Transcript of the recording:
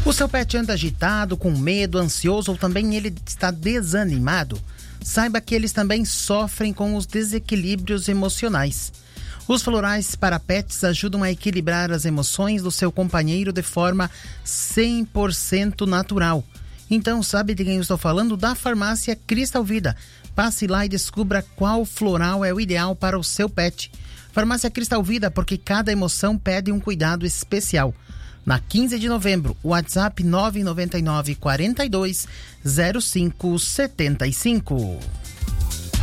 O seu pet anda agitado, com medo, ansioso ou também ele está desanimado? Saiba que eles também sofrem com os desequilíbrios emocionais. Os florais para pets ajudam a equilibrar as emoções do seu companheiro de forma 100% natural. Então, sabe de quem eu estou falando? Da Farmácia Cristal Vida. Passe lá e descubra qual floral é o ideal para o seu pet. Farmácia Cristal Vida, porque cada emoção pede um cuidado especial. Na 15 de novembro, o WhatsApp 999 42 05 75.